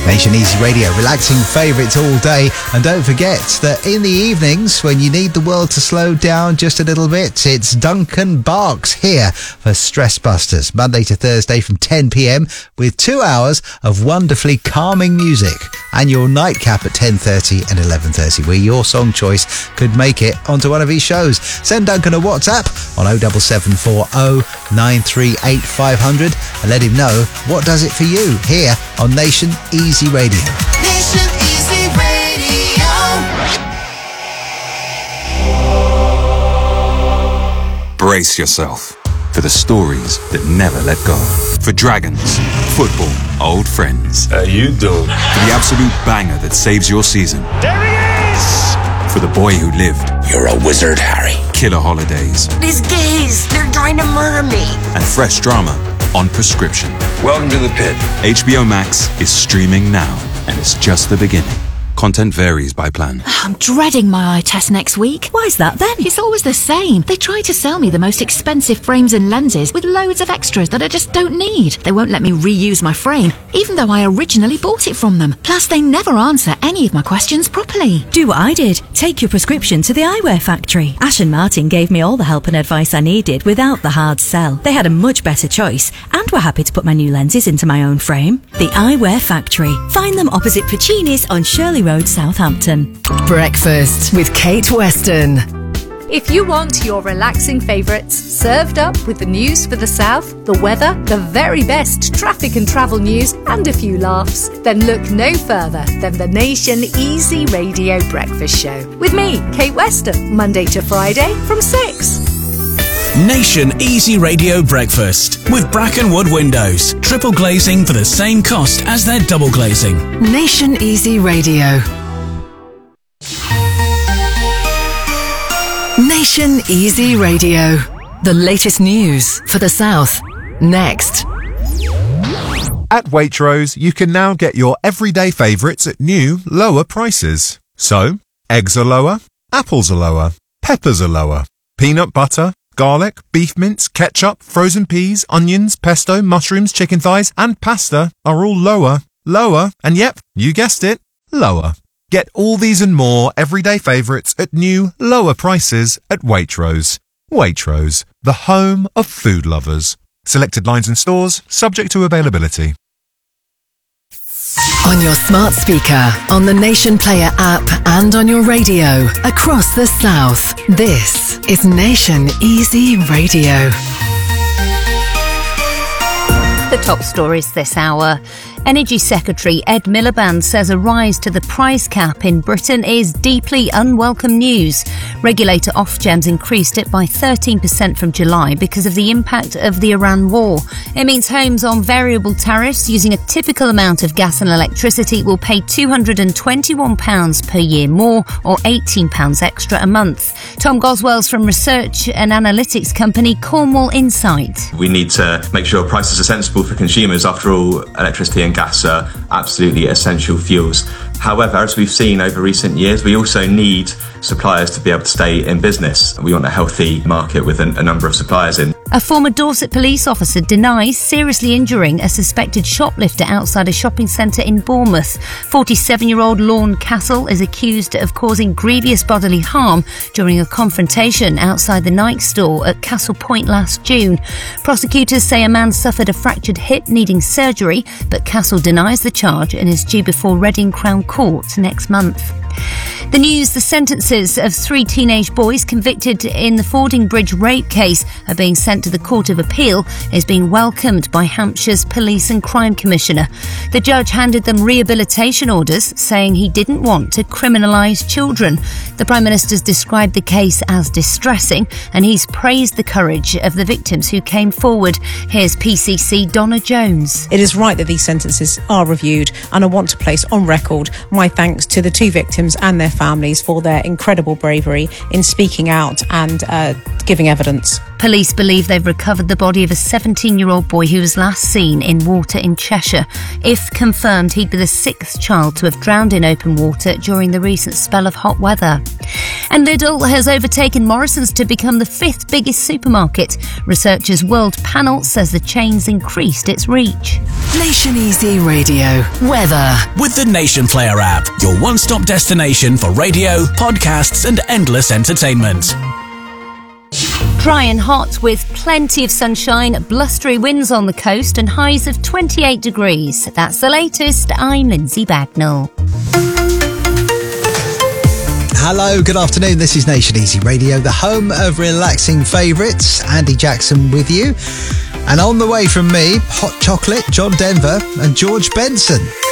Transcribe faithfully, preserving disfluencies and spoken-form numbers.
Nation Easy Radio, relaxing favourites all day. And don't forget that in the evenings, when you need the world to slow down just a little bit, it's Duncan Barks here for Stress Busters, Monday to Thursday from ten p.m, with two hours of wonderfully calming music, and your nightcap at ten thirty and eleven thirty, where your song choice could make it onto one of his shows. Send Duncan a WhatsApp on oh seven seven four oh nine three eight five hundred and let him know what does it for you here on Nation Easy Radio. Nation Easy Radio. Brace yourself for the stories that never let go. For dragons, football, old friends. How you doing? For the absolute banger that saves your season. There he is! For the boy who lived. You're a wizard, Harry. Killer holidays. These gays, they're trying to murder me. And fresh drama on prescription. Welcome to the pit. H B O Max is streaming now, and it's just the beginning. Content varies by plan. I'm dreading my eye test next week. Why's that then? It's always the same. They try to sell me the most expensive frames and lenses with loads of extras that I just don't need. They won't let me reuse my frame, even though I originally bought it from them. Plus, they never answer any of my questions properly. Do what I did. Take your prescription to the Eyewear Factory. Ash and Martin gave me all the help and advice I needed without the hard sell. They had a much better choice and were happy to put my new lenses into my own frame. The Eyewear Factory. Find them opposite Puccini's on Shirley Road, Southampton. Breakfast with Kate Weston. If you want your relaxing favourites served up with the news for the South, the weather, the very best traffic and travel news, and a few laughs, then look no further than the Nation Easy Radio Breakfast Show. With me, Kate Weston, Monday to Friday from six. Nation Easy Radio Breakfast with Bracken Wood Windows. Triple glazing for the same cost as their double glazing. Nation Easy Radio. Nation Easy Radio. The latest news for the South. Next. At Waitrose, you can now get your everyday favourites at new, lower prices. So, eggs are lower, apples are lower, peppers are lower, peanut butter, garlic, beef mince, ketchup, frozen peas, onions, pesto, mushrooms, chicken thighs, and pasta are all lower, lower, and yep, you guessed it, lower. Get all these and more everyday favourites at new, lower prices at Waitrose. Waitrose, the home of food lovers. Selected lines and stores, subject to availability. On your smart speaker, on the Nation Player app, and on your radio across the South. This is Nation Easy Radio. The top stories this hour. Energy Secretary Ed Miliband says a rise to the price cap in Britain is deeply unwelcome news. Regulator Ofgem's increased it by thirteen percent from July because of the impact of the Iran war. It means homes on variable tariffs using a typical amount of gas and electricity will pay two hundred twenty-one pounds per year more, or eighteen pounds extra a month. Tom Goswell's from research and analytics company Cornwall Insight. We need to make sure prices are sensible for consumers. After all, electricity and gas are absolutely essential fuels. However, as we've seen over recent years, we also need suppliers to be able to stay in business. We want a healthy market with a, a number of suppliers in. A former Dorset police officer denies seriously injuring a suspected shoplifter outside a shopping centre in Bournemouth. forty-seven-year-old Lorne Castle is accused of causing grievous bodily harm during a confrontation outside the Nike store at Castle Point last June. Prosecutors say a man suffered a fractured hip needing surgery, but Castle denies the charge and is due before Reading Crown Court next month. The news: the sentences of three teenage boys convicted in the Fording Bridge rape case are being sent to the Court of Appeal is being welcomed by Hampshire's Police and Crime Commissioner. The judge handed them rehabilitation orders, saying he didn't want to criminalise children. The Prime Minister's described the case as distressing, and he's praised the courage of the victims who came forward. Here's P C C Donna Jones. It is right that these sentences are reviewed, and I want to place on record my thanks to the two victims and their families for their incredible bravery in speaking out and uh, giving evidence. Police believe they've recovered the body of a seventeen-year-old boy who was last seen in water in Cheshire. If confirmed, he'd be the sixth child to have drowned in open water during the recent spell of hot weather. And Lidl has overtaken Morrison's to become the fifth biggest supermarket. Researchers' World Panel says the chain's increased its reach. Nation Easy Radio. Weather. With the Nation Player app, your one-stop destination for radio, podcasts and endless entertainment. Dry and hot with plenty of sunshine, blustery winds on the coast and highs of twenty-eight degrees. That's the latest. I'm Lindsay Bagnall. Hello, good afternoon. This is Nation Easy Radio, the home of relaxing favourites. Andy Jackson with you. And on the way from me, hot chocolate, John Denver and George Benson.